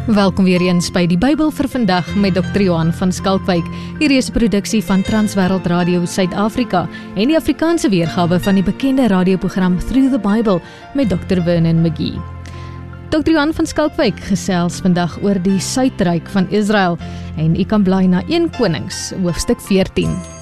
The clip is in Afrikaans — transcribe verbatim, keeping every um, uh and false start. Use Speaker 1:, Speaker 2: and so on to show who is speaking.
Speaker 1: Welkom weer eens by die Bybel vir vandag met dokter Johan van Skalkwyk. Hierdie is 'n produksie van Transwêreld Radio Suid-Afrika en die Afrikaanse weergawe van die bekende radioprogram Through the Bible met dokter Vernon McGee. dokter Johan van Skalkwyk gesels vandag oor die Suidryk van Israel en u kan blaai na Eerste Konings hoofstuk veertien.